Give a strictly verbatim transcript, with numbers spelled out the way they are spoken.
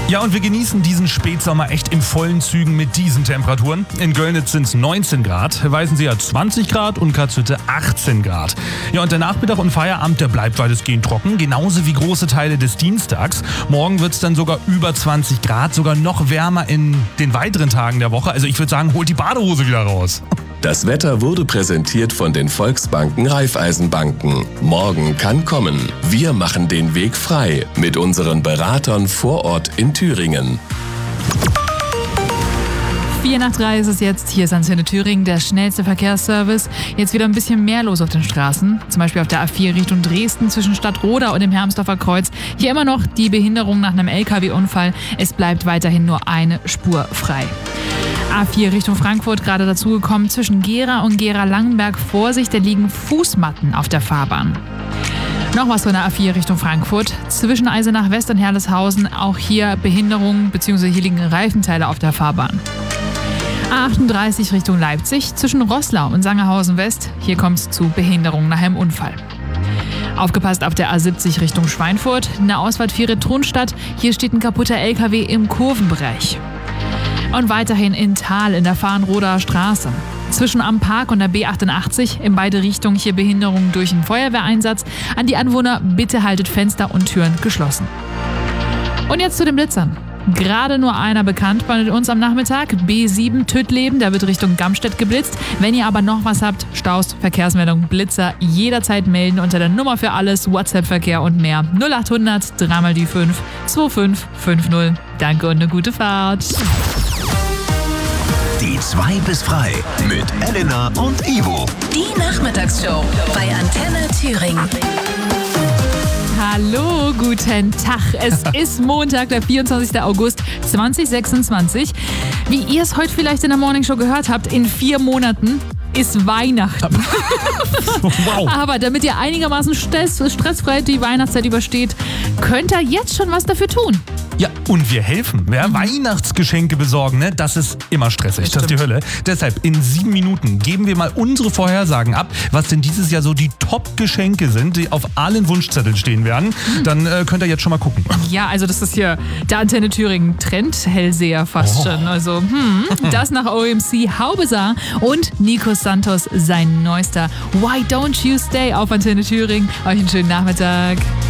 Ja, und wir genießen diesen Spätsommer echt in vollen Zügen mit diesen Temperaturen. In Göllnitz sind es neunzehn Grad, Weißensee zwanzig Grad und Katzhütte achtzehn Grad. Ja, und der Nachmittag und Feierabend, der bleibt weitestgehend trocken, genauso wie große Teile des Dienstags. Morgen wird es dann sogar über zwanzig Grad, sogar noch wärmer in den weiteren Tagen der Woche. Also ich würde sagen, holt die Badehose wieder raus. Das Wetter wurde präsentiert von den Volksbanken Raiffeisenbanken. Morgen kann kommen. Wir machen den Weg frei mit unseren Beratern vor Ort in Thüringen. Vier nach drei ist es jetzt. Hier ist Antenne Thüringen, der schnellste Verkehrsservice. Jetzt wieder ein bisschen mehr los auf den Straßen. Zum Beispiel auf der A vier Richtung Dresden zwischen Stadtroda und dem Hermsdorfer Kreuz. Hier immer noch die Behinderung nach einem L K W-Unfall. Es bleibt weiterhin nur eine Spur frei. A vier Richtung Frankfurt gerade dazugekommen. Zwischen Gera und Gera-Langenberg. Vorsicht, da liegen Fußmatten auf der Fahrbahn. Noch was von der A vier Richtung Frankfurt. Zwischen Eisenach West und Herleshausen auch hier Behinderung bzw. hier liegen Reifenteile auf der Fahrbahn. A achtunddreißig Richtung Leipzig zwischen Roßlau und Sangerhausen West. Hier kommt es zu Behinderung nach einem Unfall. Aufgepasst auf der A siebzig Richtung Schweinfurt. In der Ausfahrt Viere Thronstadt. Hier steht ein kaputter L K W im Kurvenbereich. Und weiterhin in Thal in der Farnroder Straße. Zwischen Am Park und der B achtundachtzig in beide Richtungen hier Behinderung durch einen Feuerwehreinsatz. An die Anwohner, bitte haltet Fenster und Türen geschlossen. Und jetzt zu den Blitzern. Gerade nur einer bekannt bei uns am Nachmittag. B sieben Tüttleben, der wird Richtung Gamstedt geblitzt. Wenn ihr aber noch was habt, Staus, Verkehrsmeldung, Blitzer, jederzeit melden unter der Nummer für alles, WhatsApp-Verkehr und mehr. null achthundert drei mal die fünf zwei fünf fünf null. Danke und eine gute Fahrt. Die zwei bis frei mit Elena und Ivo. Die Nachmittagsshow bei Antenne Thüringen. Hallo, guten Tag. Es ist Montag, der vierundzwanzigster August zweitausendsechsundzwanzig. Wie ihr es heute vielleicht in der Morningshow gehört habt, in vier Monaten ist Weihnachten. Wow. Aber damit ihr einigermaßen stress, stressfrei die Weihnachtszeit übersteht, könnt ihr jetzt schon was dafür tun. Ja, und wir helfen. Ja, Weihnachtsgeschenke besorgen, ne? Das ist immer stressig. Das ist die Hölle. Deshalb in sieben Minuten geben wir mal unsere Vorhersagen ab, was denn dieses Jahr so die Top-Geschenke sind, die auf allen Wunschzetteln stehen werden. Dann äh, könnt ihr jetzt schon mal gucken. Ja, also das ist hier der Antenne Thüringen Trend-Hellseher fast Oh. schon. Also, hm, das nach O M C Haubesar und Nico Santos, sein neuester Why Don't You Stay auf Antenne Thüringen. Euch einen schönen Nachmittag.